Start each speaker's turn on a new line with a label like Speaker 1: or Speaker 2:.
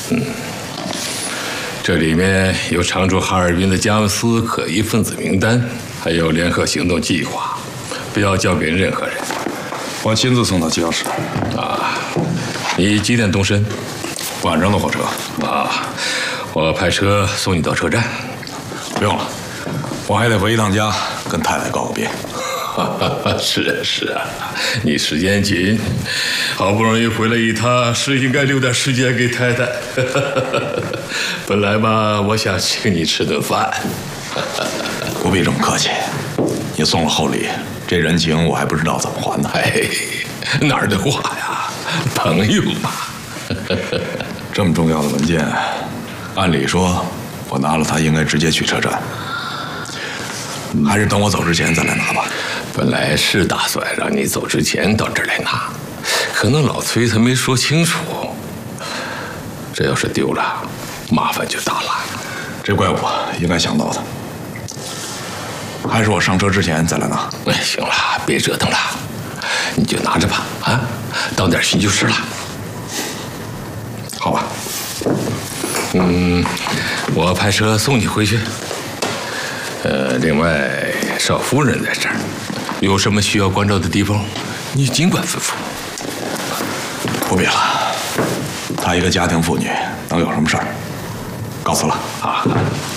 Speaker 1: 这里面有常驻哈尔滨的佳木斯可疑分子名单，还有联合行动计划，不要交给任何人。
Speaker 2: 我亲自送到机要室。
Speaker 1: 你几点动身？
Speaker 2: 晚上的火车。
Speaker 1: 我派车送你到车站。
Speaker 2: 不用了，我还得回一趟家，跟太太告个别。
Speaker 1: 是啊，你时间紧，好不容易回来一趟，是应该留点时间给太太。本来吧，我想请你吃顿饭。
Speaker 2: 不必这么客气，你送了厚礼，这人情我还不知道怎么还呢。
Speaker 1: 哪儿的话呀，朋友嘛。
Speaker 2: 这么重要的文件，按理说我拿了它应该直接去车站，还是等我走之前再来拿吧。
Speaker 1: 本来是打算让你走之前到这儿来拿，可能老崔他没说清楚，这要是丢了，麻烦就大了。
Speaker 2: 这怪我应该想到的，还是我上车之前再来拿。
Speaker 1: 行了，别折腾了，你就拿着吧，当点心就是了。
Speaker 2: 好吧。
Speaker 1: 我派车送你回去。另外，少夫人在这儿，有什么需要关照的地方，你尽管吩咐。
Speaker 2: 不必了，她一个家庭妇女，能有什么事儿？告辞了。